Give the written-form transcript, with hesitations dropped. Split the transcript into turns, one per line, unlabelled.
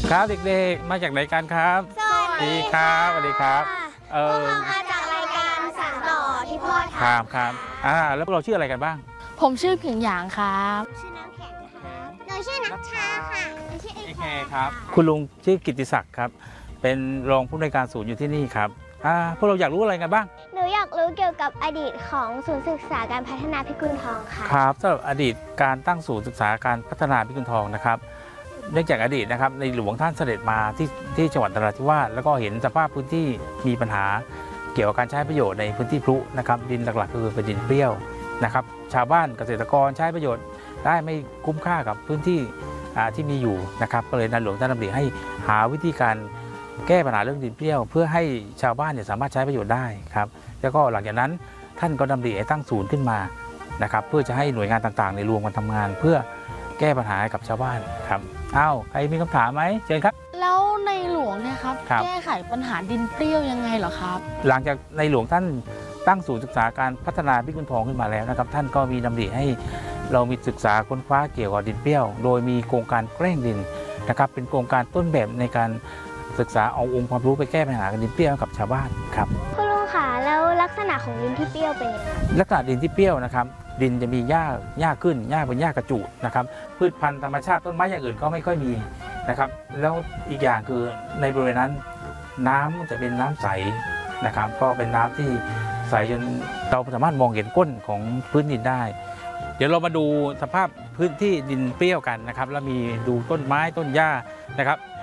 ครับเด็กๆมาจากไหนกันครับ
สวัสดี
ครับสวัสดีครับ
พวกเรามาจากรายการสานต่อที่พ่อทำ
ครับแล้วพวกเราชื่ออะไรกันบ้าง
ผมชื่อผิงหยางครับ
ชื่อน้ำแข็งค่ะหนูชื่อนัชชาค่ะหนูชื่อเอเค
ครับคุณลุงชื่อกิตติศักดิ์ครับเป็นรองผู้อำนวยการศูนย์อยู่ที่นี่ครับพวกเราอยากรู้อะไรกันบ้าง
หนูอยากรู้เกี่ยวกับอดีตของศูนย์ศึกษาการพัฒนาพิกุลทองค่ะ
ครับสำหรับอดีตการตั้งศูนย์ศึกษาการพัฒนาพิกุลทองนะครับเนื่องจากอดีตนะครับในหลวงท่านเสด็จมาที่จังหวัดนราธิวาสแล้วก็เห็นสภาพพื้นที่มีปัญหาเกี่ยวกับการใช้ประโยชน์ในพื้นที่พลุนะครับดินหลักๆคือเป็นดินเปรี้ยวนะครับชาวบ้านเกษตรกรใช้ประโยชน์ได้ไม่คุ้มค่ากับพื้นที่ที่มีอยู่นะครับก็เลยในหลวงท่านดำริให้หาวิธีการแก้ปัญหาเรื่องดินเปรี้ยวเพื่อให้ชาวบ้านสามารถใช้ประโยชน์ได้ครับแล้วก็หลังจากนั้นท่านก็ดำริให้ตั้งศูนย์ขึ้นมานะครับเพื่อจะให้หน่วยงานต่างๆในรวมกันทำงานเพื่อแก้ปัญหาให้กับชาวบ้านครับใครมีคำถามไหมเชิญครับ
แล้วในหลวงเนี่ยครับแก้ไขปัญหาดินเปรี้ยวยังไงเหรอครับ
หลังจากในหลวงท่านตั้งศูนย์ศึกษาการพัฒนาพิกุลทองขึ้นมาแล้วนะครับท่านก็มีดำริให้เรามีศึกษาค้นคว้าเกี่ยวกับดินเปรี้ยวโดยมีโครงการแกล้งดินนะครับเป็นโครงการต้นแบบในการศึกษาเอาองค์ความรู้ไปแก้ปัญหาดินเปรี้ยวกับชาวบ้านครับ
คุณลุงค่ะแล้วลักษณะของดินที่เปรี้ยวเป็นยังไง
ลักษณะดินที่เปรี้ยวนะครับดินจะมีหญ้าขึ้นหญ้าเป็นหญ้ากระจุนะครับพืชพันธุ์ธรรมชาติต้นไม้อย่างอื่นก็ไม่ค่อยมีนะครับแล้วอีกอย่างคือในบริเวณนั้นน้ำจะเป็นน้ำใสนะครับก็เป็นน้ำที่ใสจนเราสามารถมองเห็นก้นของพื้นดินได้เดี๋ยวเรามาดูสภาพพื้นที่ดินเปรี้ยวกันนะครับแล้วมีดูต้นไม้ต้นหญ้านะครับ